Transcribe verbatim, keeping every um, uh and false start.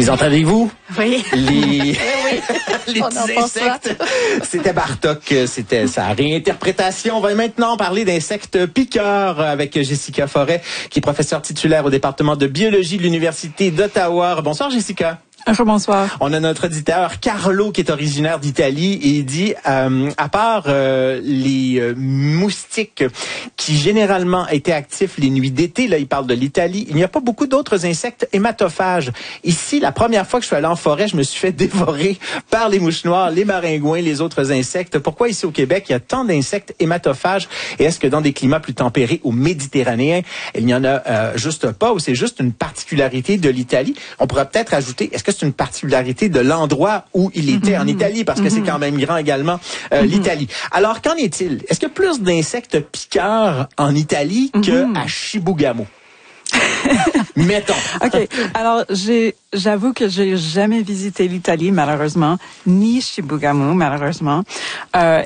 Les entendez-vous? Oui. Les, oui. les petits insectes. C'était Bartok, c'était sa réinterprétation. On va maintenant parler d'insectes piqueurs avec Jessica Forêt, qui est professeure titulaire au département de biologie de l'Université d'Ottawa. Bonsoir Jessica. Bonsoir. On a notre auditeur Carlo qui est originaire d'Italie et il dit, euh, à part euh, les euh, moustiques qui généralement étaient actifs les nuits d'été, là il parle de l'Italie, il n'y a pas beaucoup d'autres insectes hématophages. Ici, la première fois que je suis allé en forêt, je me suis fait dévorer par les mouches noires, les maringouins, les autres insectes. Pourquoi ici au Québec, il y a tant d'insectes hématophages et est-ce que dans des climats plus tempérés ou méditerranéens, il n'y en a euh, juste pas ou c'est juste une particularité de l'Italie? On pourrait peut-être ajouter, est-ce que c'est une particularité de l'endroit où il était en Italie, parce que c'est quand même grand également, euh, l'Italie. Alors, qu'en est-il? Est-ce qu'il y a plus d'insectes piqueurs en Italie qu'à Chibougamau? Mettons. OK. Alors, j'ai, j'avoue que j'ai jamais visité l'Italie, malheureusement, ni Chibougamau, malheureusement. Euh,